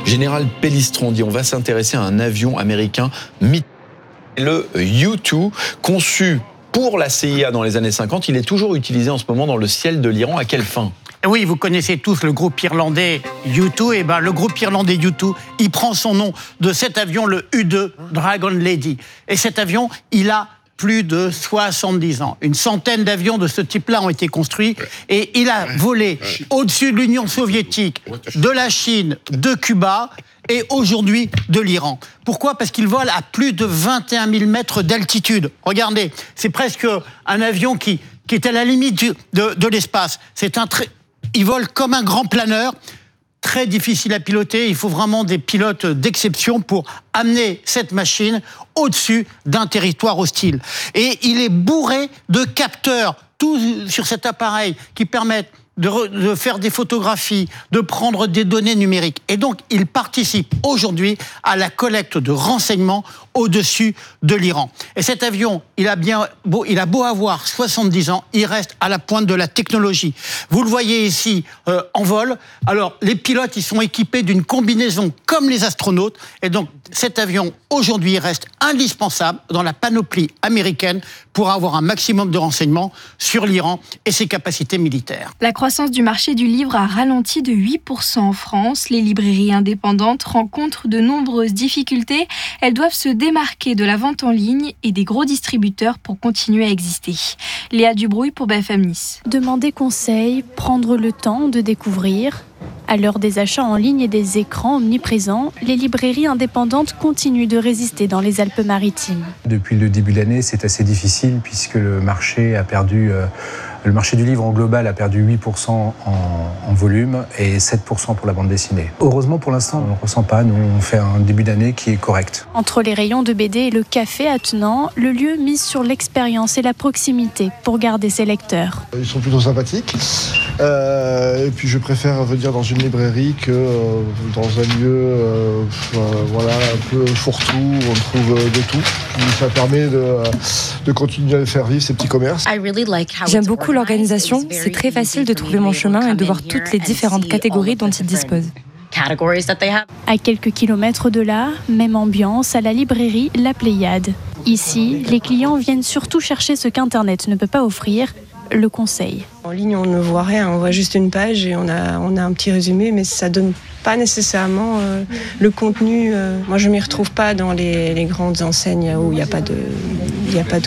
Général Pellistron dit on va s'intéresser à un avion américain mythique, le U-2, conçu pour la CIA dans les années 50. Il est toujours utilisé en ce moment dans le ciel de l'Iran. À quelle fin ? Oui, vous connaissez tous le groupe irlandais U2. Et le groupe irlandais U2, il prend son nom de cet avion, le U-2 Dragon Lady. Et cet avion, il a plus de 70 ans. Une centaine d'avions de ce type-là ont été construits et il a volé au-dessus de l'Union soviétique, de la Chine, de Cuba et aujourd'hui de l'Iran. Pourquoi ? Parce qu'il vole à plus de 21 000 mètres d'altitude. Regardez, c'est presque un avion qui est à la limite de l'espace. Il vole comme un grand planeur. Très difficile à piloter, il faut vraiment des pilotes d'exception pour amener cette machine au-dessus d'un territoire hostile. Et il est bourré de capteurs, tout sur cet appareil, qui permettent de faire des photographies, de prendre des données numériques. Et donc, il participe aujourd'hui à la collecte de renseignements au-dessus de l'Iran. Et cet avion, il a beau avoir 70 ans, il reste à la pointe de la technologie. Vous le voyez ici en vol. Alors, les pilotes, ils sont équipés d'une combinaison comme les astronautes. Et donc, cet avion, aujourd'hui, reste indispensable dans la panoplie américaine pour avoir un maximum de renseignements sur l'Iran et ses capacités militaires. La croissance du marché du livre a ralenti de 8% en France. Les librairies indépendantes rencontrent de nombreuses difficultés. Elles doivent se démarquer de la vente en ligne et des gros distributeurs pour continuer à exister. Léa Dubrouille pour BFM Nice. Demander conseil, prendre le temps de découvrir. À l'heure des achats en ligne et des écrans omniprésents, les librairies indépendantes continuent de résister dans les Alpes-Maritimes. Depuis le début de l'année, c'est assez difficile puisque le marché du livre en global a perdu 8% en volume et 7% pour la bande dessinée. Heureusement, pour l'instant, on ne le ressent pas. Nous, on fait un début d'année qui est correct. Entre les rayons de BD et le café attenant, le lieu mise sur l'expérience et la proximité pour garder ses lecteurs. Ils sont plutôt sympathiques. Et puis je préfère venir dans une librairie que dans un lieu un peu fourre-tout où on trouve de tout. Et ça permet de continuer à faire vivre ces petits commerces. J'aime beaucoup l'organisation, c'est très facile de trouver mon chemin et de voir toutes les différentes catégories dont ils disposent. À quelques kilomètres de là, même ambiance à la librairie La Pléiade. Ici, les clients viennent surtout chercher ce qu'Internet ne peut pas offrir, le conseil. En ligne, on ne voit rien, on voit juste une page et on a un petit résumé, mais ça donne pas nécessairement le contenu. Moi, je m'y retrouve pas dans les grandes enseignes où il n'y a pas de